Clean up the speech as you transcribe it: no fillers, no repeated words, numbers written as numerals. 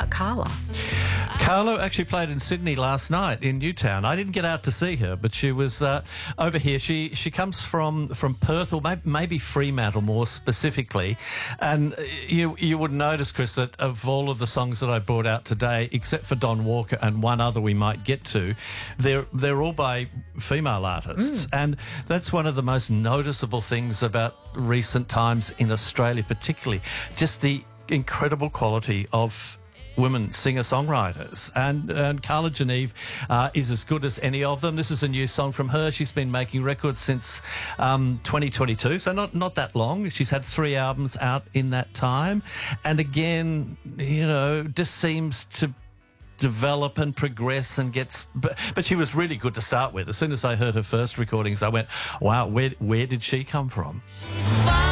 about Carla? Carla actually played in Sydney last night in Newtown. I didn't get out to see her, but she was over here. She comes from Perth, or maybe Fremantle more specifically. And you would notice, Chris, that of all of the songs that I brought out today, except for Don Walker and one other we might get to, they're all by female artists. And that's one of the most noticeable things about recent times in Australia, particularly just the incredible quality of women singer-songwriters, and Carla Geneve is as good as any of them. This is a new song from her. She's been making records since 2022, so not that long. She's had 3 albums out in that time, and again, just seems to develop and progress and gets... But she was really good to start with. As soon as I heard her first recordings, I went, wow, where did she come from?